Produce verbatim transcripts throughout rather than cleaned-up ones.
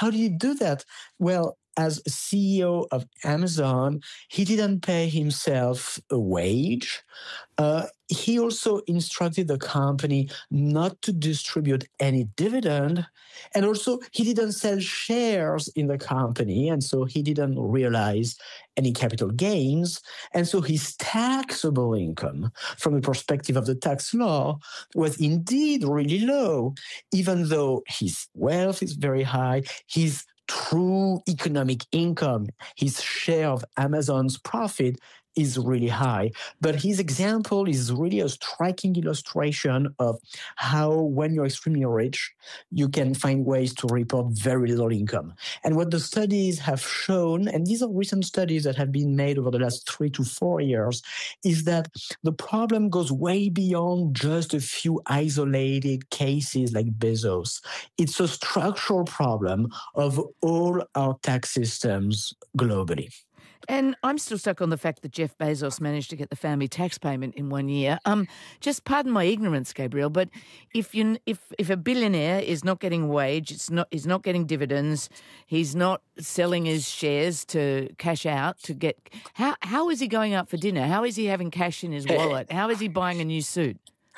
how did he do that? Well, as C E O of Amazon, he didn't pay himself a wage. Uh, he also instructed the company not to distribute any dividend. And also, he didn't sell shares in the company. And so he didn't realize any capital gains. And so his taxable income, from the perspective of the tax law, was indeed really low, even though his wealth is very high. His true economic income, his share of Amazon's profit, is really high. But his example is really a striking illustration of how, when you're extremely rich, you can find ways to report very little income. And what the studies have shown, and these are recent studies that have been made over the last three to four years, is that the problem goes way beyond just a few isolated cases like Bezos. It's a structural problem of all our tax systems globally. And I'm still stuck on the fact that Jeff Bezos managed to get the family tax payment in one year. Um, just pardon my ignorance, Gabriel, but if you if if a billionaire is not getting a wage, it's not he's not getting dividends, he's not selling his shares to cash out to get how how is he going out for dinner? How is he having cash in his wallet? How is he buying a new suit?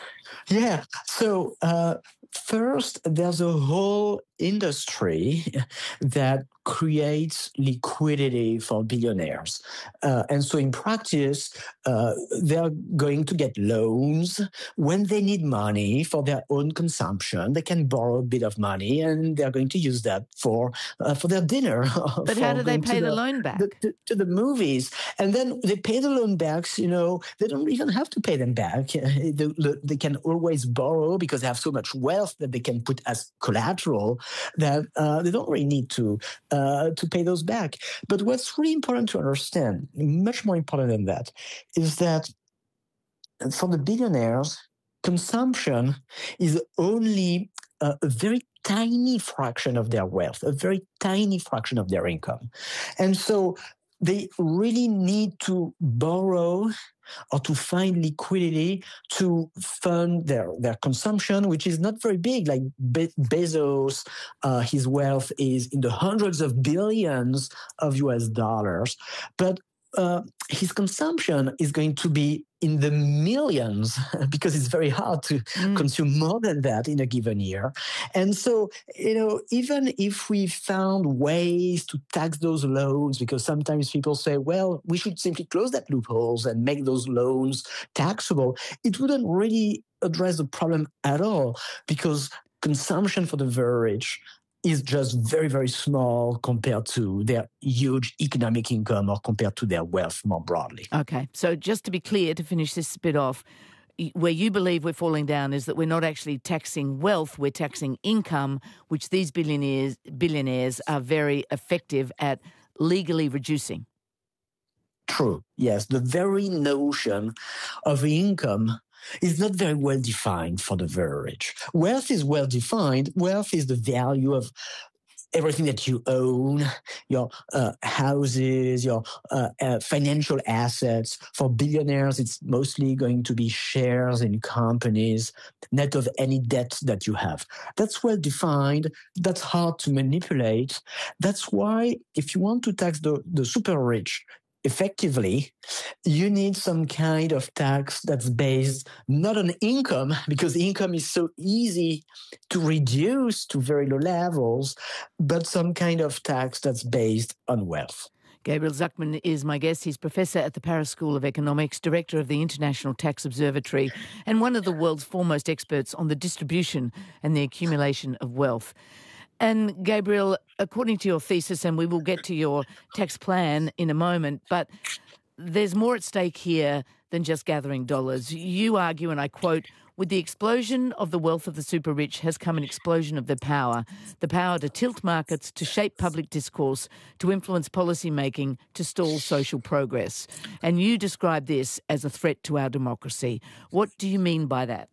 Yeah. So uh, first, there's a whole industry that creates liquidity for billionaires. Uh, and so in practice, uh, they're going to get loans when they need money for their own consumption. They can borrow a bit of money and they're going to use that for uh, for their dinner. But how do they pay the, the loan back? The, to, to the movies. And then they pay the loan back, you know, they don't even have to pay them back. They, they can always borrow because they have so much wealth that they can put as collateral that uh, they don't really need to uh, to pay those back. But what's really important to understand, much more important than that, is that for the billionaires, consumption is only a, a very tiny fraction of their wealth, a very tiny fraction of their income. And so they really need to borrow or to find liquidity to fund their, their consumption, which is not very big. Like Be- Bezos, uh, his wealth is in the hundreds of billions of U S dollars. But uh, his consumption is going to be in the millions because it's very hard to mm. consume more than that in a given year. And so, you know, even if we found ways to tax those loans, because sometimes people say, well, we should simply close that loopholes and make those loans taxable, it wouldn't really address the problem at all because consumption for the very rich is just very, very small compared to their huge economic income or compared to their wealth more broadly. Okay. So just to be clear, to finish this bit off, where you believe we're falling down is that we're not actually taxing wealth, we're taxing income, which these billionaires billionaires are very effective at legally reducing. True. Yes. The very notion of income is not very well defined for the very rich. Wealth is well defined. Wealth is the value of everything that you own, your uh, houses, your uh, uh, financial assets. For billionaires, it's mostly going to be shares in companies, net of any debt that you have. That's well defined. That's hard to manipulate. That's why if you want to tax the, the super rich effectively, you need some kind of tax that's based not on income, because income is so easy to reduce to very low levels, but some kind of tax that's based on wealth. Gabriel Zucman is my guest. He's professor at the Paris School of Economics, director of the International Tax Observatory, and one of the world's foremost experts on the distribution and the accumulation of wealth. And Gabriel, according to your thesis, and we will get to your tax plan in a moment, but there's more at stake here than just gathering dollars. You argue, and I quote, with the explosion of the wealth of the super rich has come an explosion of their power, the power to tilt markets, to shape public discourse, to influence policy making, to stall social progress. And you describe this as a threat to our democracy. What do you mean by that?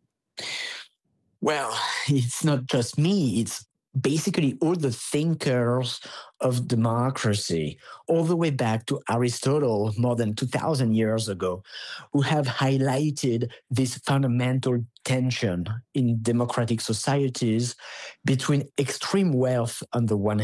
Well, it's not just me, it's basically all the thinkers of democracy, all the way back to Aristotle more than two thousand years ago, who have highlighted this fundamental tension in democratic societies between extreme wealth on the one